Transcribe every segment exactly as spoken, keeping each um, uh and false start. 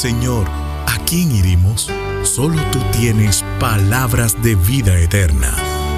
Señor, ¿a quién iremos? Solo tú tienes palabras de vida eterna.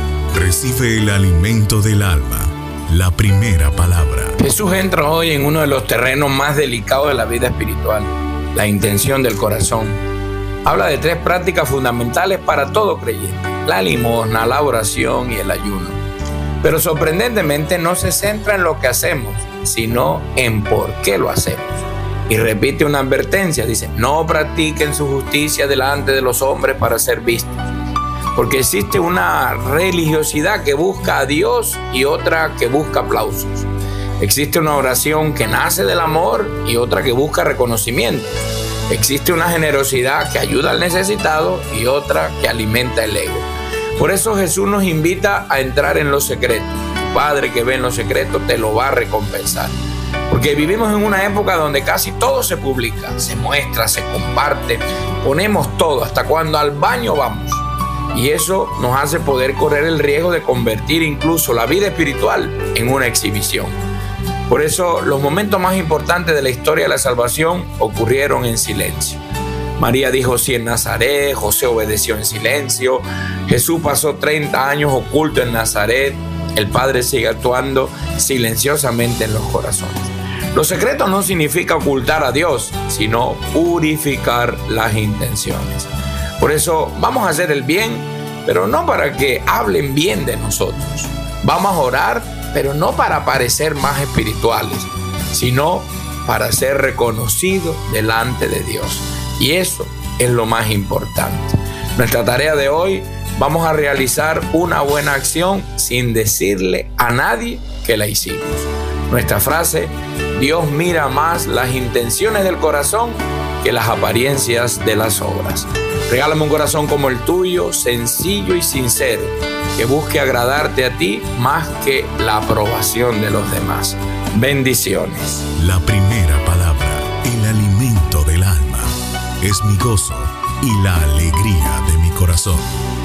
Recibe el alimento del alma, la primera palabra. Jesús entra hoy en uno de los terrenos más delicados de la vida espiritual, la intención del corazón. Habla de tres prácticas fundamentales para todo creyente: la limosna, la oración y el ayuno. Pero sorprendentemente no se centra en lo que hacemos, sino en por qué lo hacemos. Y repite una advertencia, dice: no practiquen su justicia delante de los hombres para ser vistos. Porque existe una religiosidad que busca a Dios y otra que busca aplausos. Existe una oración que nace del amor y otra que busca reconocimiento. Existe una generosidad que ayuda al necesitado y otra que alimenta el ego. Por eso Jesús nos invita a entrar en lo secreto. Tu Padre que ve en lo secreto te lo va a recompensar. Porque vivimos en una época donde casi todo se publica, se muestra, se comparte, ponemos todo, hasta cuando al baño vamos. Y eso nos hace poder correr el riesgo de convertir incluso la vida espiritual en una exhibición. Por eso los momentos más importantes de la historia de la salvación ocurrieron en silencio. María dijo sí en Nazaret, José obedeció en silencio, Jesús pasó treinta años oculto en Nazaret, el Padre sigue actuando silenciosamente en los corazones. Lo secreto no significa ocultar a Dios, sino purificar las intenciones. Por eso vamos a hacer el bien, pero no para que hablen bien de nosotros. Vamos a orar, pero no para parecer más espirituales, sino para ser reconocidos delante de Dios. Y eso es lo más importante. Nuestra tarea de hoy, vamos a realizar una buena acción sin decirle a nadie que la hicimos. Nuestra frase: Dios mira más las intenciones del corazón que las apariencias de las obras. Regálame un corazón como el tuyo, sencillo y sincero, que busque agradarte a ti más que la aprobación de los demás. Bendiciones. La primera palabra, el alimento del alma, es mi gozo y la alegría de mi corazón.